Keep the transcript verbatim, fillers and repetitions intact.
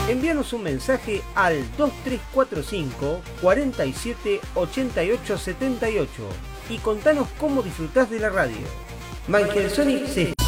Envíanos un mensaje al dos tres cuatro cinco, cuatro siete, ocho ocho siete ocho y contanos cómo disfrutás de la radio. Mangielsonic se